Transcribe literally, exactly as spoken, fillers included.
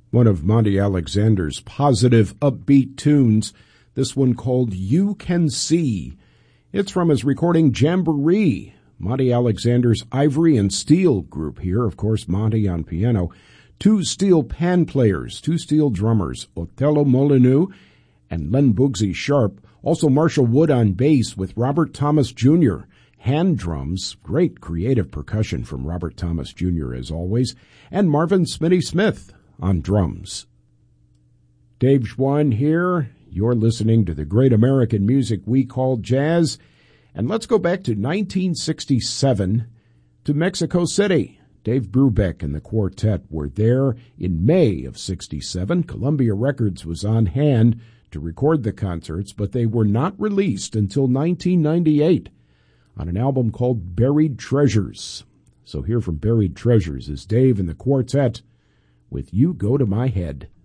One of Monty Alexander's positive, upbeat tunes, this one called You Can See. It's from his recording Jamboree, Monty Alexander's Ivory and Steel group here. Of course, Monty on piano. Two steel pan players, two steel drummers, Othello Molyneux and Len Boogsy Sharp. Also Marshall Wood on bass with Robert Thomas Junior Hand drums, great creative percussion from Robert Thomas Junior as always. And Marvin Smitty Smith on drums. Dave Schwann here. You're listening to the great American music we call jazz. And let's go back to nineteen sixty-seven to Mexico City. Dave Brubeck and the quartet were there in May of sixty-seven. Columbia Records was on hand to record the concerts, but they were not released until nineteen ninety-eight on an album called Buried Treasures. So here from Buried Treasures is Dave and the quartet with You Go to My Head.